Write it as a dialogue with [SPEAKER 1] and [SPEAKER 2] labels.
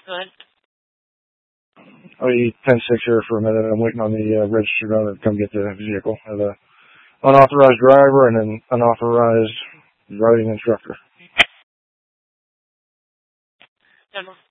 [SPEAKER 1] Go ahead.
[SPEAKER 2] I'll be 10-6 here for a minute. I'm waiting on the registered owner to come get the vehicle. I have an unauthorized driver and an unauthorized driving instructor.
[SPEAKER 1] General.